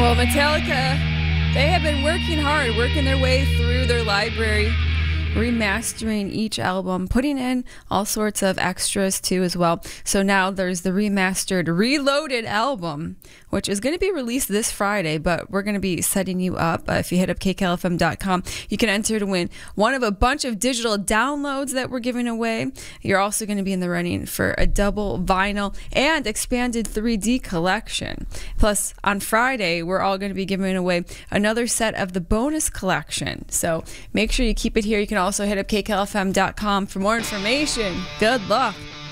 Well, Metallica, they have been working hard, working their way through their library, remastering each album, putting in all sorts of extras too as well. So now there's the remastered Reloaded album, which is going to be released this Friday, but we're going to be setting you up. If you hit up kklfm.com, you can enter to win one of a bunch of digital downloads that we're giving away. You're also going to be in the running for a double vinyl and expanded 3D collection. Plus, on Friday, we're all going to be giving away another set of the bonus collection. So make sure you keep it here. You can also hit up kklfm.com for more information. Good luck.